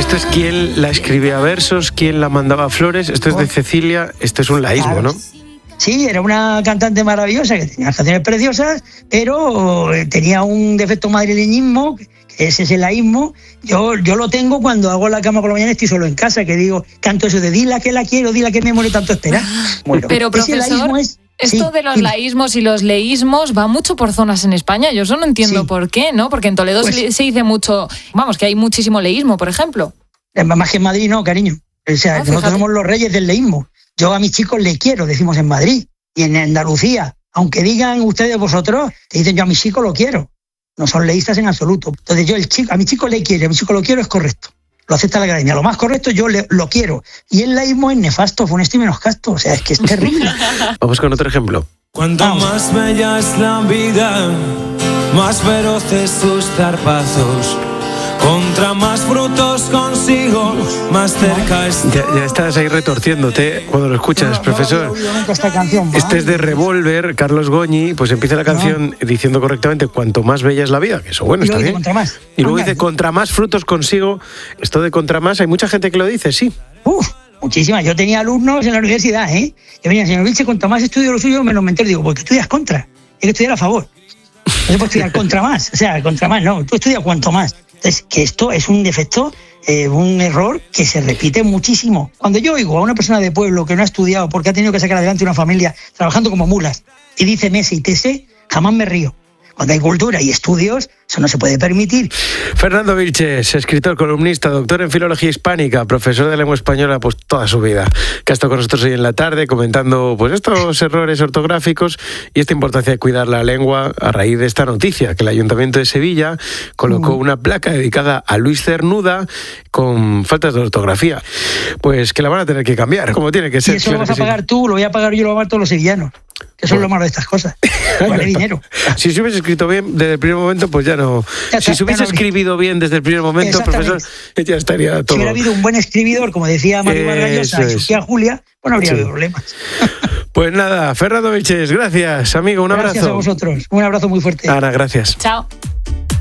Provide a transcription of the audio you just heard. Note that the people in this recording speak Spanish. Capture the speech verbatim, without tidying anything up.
esto es quién la escribía versos, quién la mandaba flores. Esto es de Cecilia, esto es un laísmo, claro. ¿no? Sí, era una cantante maravillosa que tenía canciones preciosas, pero tenía un defecto madrileñismo, que ese es el laísmo. Yo, yo lo tengo cuando hago la cama por la mañana, estoy solo en casa, que digo, canto eso de dila que la quiero, dila que me muere tanto esperar. Bueno, pero profesor, es, esto sí, de los sí. laísmos y los leísmos va mucho por zonas en España. Yo eso no entiendo sí. por qué, ¿no? Porque en Toledo pues, se, se dice mucho, vamos, que hay muchísimo leísmo, por ejemplo. Más que en Madrid, no, cariño. O sea, ah, nosotros somos los reyes del leísmo. Yo a mis chicos le quiero, decimos en Madrid, y en Andalucía, aunque digan ustedes vosotros, te dicen yo a mis chicos lo quiero. No son leístas en absoluto. Entonces yo el chico, a mi chico le quiero, a mi chico lo quiero es correcto. Lo acepta la academia. Lo más correcto yo le, lo quiero. Y el laísmo es nefasto, funesto y menoscasto. O sea, es que es terrible. Vamos con otro ejemplo. Cuanto Vamos. más bella es la vida, más feroces sus zarpazos. Contra más frutos consigo, más cerca está. Ya, ya estás ahí retorciéndote cuando lo escuchas, no, profesor. No, no, no, esta canción, este es de Revolver, Carlos Goñi, pues empieza la canción no. diciendo correctamente cuanto más bella es la vida, que eso bueno, y está bien. Contra más. Y luego dice contra más frutos consigo. Esto de contra más, hay mucha gente que lo dice, sí. Uf, muchísimas. Yo tenía alumnos en la universidad, ¿eh? Que venían, señor Vilche, cuanto más estudio lo suyo, menos me entero. Digo, ¿por qué estudias contra? Hay que estudiar a favor. No se puede estudiar contra más. O sea, contra más, no. Tú estudias cuanto más. Entonces, que esto es un defecto, eh, un error que se repite muchísimo. Cuando yo oigo a una persona de pueblo que no ha estudiado porque ha tenido que sacar adelante una familia trabajando como mulas y dice mese y tese, jamás me río. Cuando hay cultura y estudios, eso no se puede permitir. Fernando Vilches, escritor, columnista, doctor en filología hispánica, profesor de lengua española pues toda su vida, que ha estado con nosotros hoy en la tarde comentando pues estos errores ortográficos y esta importancia de cuidar la lengua a raíz de esta noticia, que el Ayuntamiento de Sevilla colocó una placa dedicada a Luis Cernuda con faltas de ortografía. Pues que la van a tener que cambiar, como tiene que ser. Y eso lo vas a pagar sí. tú, lo voy a pagar yo, lo van a pagar todos los sevillanos. Que eso bueno. es lo malo de estas cosas. Vale dinero. Si se hubiese escrito bien desde el primer momento, pues ya no. Ya está, si se hubiese no escrito bien desde el primer momento, profesor, ya estaría todo. Si hubiera habido un buen escribidor, como decía Mario Vargallosa y Sofía Julia, pues no habría sí. habido problemas. Pues nada, Fernando Vilches, gracias, amigo, un gracias abrazo. Gracias a vosotros, un abrazo muy fuerte. Ana, gracias. Chao.